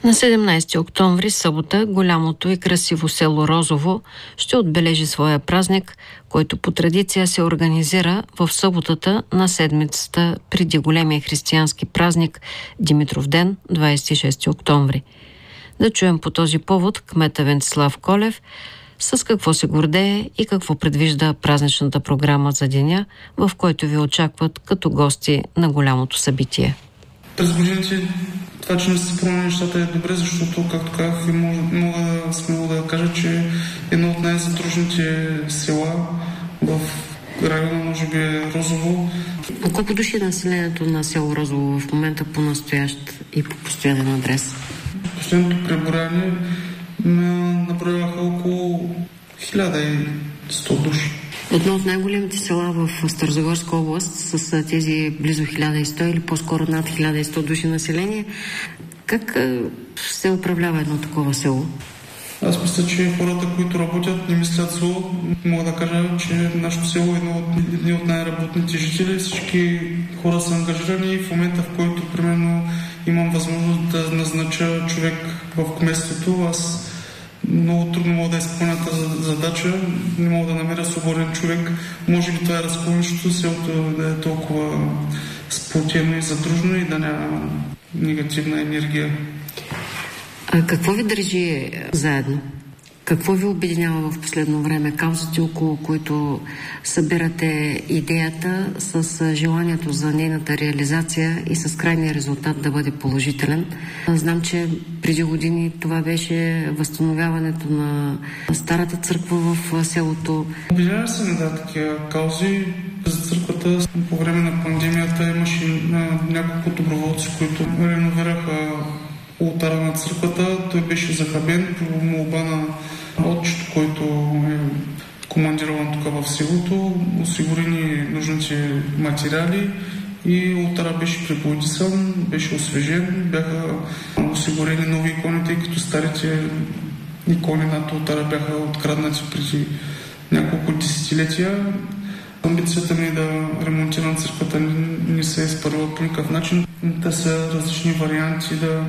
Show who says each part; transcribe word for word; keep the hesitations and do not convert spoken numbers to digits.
Speaker 1: На седемнайсети октомври, събота, голямото и красиво село Розово ще отбележи своя празник, който по традиция се организира в съботата на седмицата преди големия християнски празник Димитровден, двайсет и шести октомври. Да чуем по този повод кмета Венцислав Колев с какво се гордее и какво предвижда празничната програма за деня, в който ви очакват като гости на голямото събитие.
Speaker 2: През годините това, че не се променя нещата е добре, защото, както казах, мога смело да кажа, че едно от най-задружните села в района, може би, е Розово.
Speaker 1: А колко души е населението на село Розово в момента по настоящ и по постоянен адрес?
Speaker 2: Последното преброяване наброяха около хиляда и сто души.
Speaker 1: Едно от най-големите села в Старозагорска област с тези близо хиляда и сто или по-скоро над хиляда и сто души население. Как се управлява едно такова село?
Speaker 2: Аз мисля, че хората, които работят, не мислят зло. Мога да кажа, че нашето село е едно от, едно от най-работните жители. Всички хора са ангажирани и в момента, в който примерно имам възможност да назнача човек в кметството, аз много трудно мога да изпълня тази задача, не мога да намеря свободен човек. Може би това е разковничето, селото да е толкова сплотено и задружно и да няма негативна енергия.
Speaker 1: А какво ви държи заедно? Какво ви обединява в последно време? Каузите, около които събирате идеята с желанието за нейната реализация и с крайния резултат да бъде положителен. Знам, че преди години това беше възстановяването на старата църква в селото.
Speaker 2: Обединяваме се на да, такива каузи. За църквата по време на пандемията имаше няколко доброволци, които реновираха ултара на църквата. Той беше захабен по молба на отчето, който е командирован тук в селото. Осигурени нужните материали и ултара беше пребоядисан, беше освежен. Бяха осигурени нови икони, тъй като старите икони над ултара бяха откраднати преди няколко десетилетия. Амбицията ми да ремонтирам църквата не се е изпърва по никакъв начин. Те са различни варианти да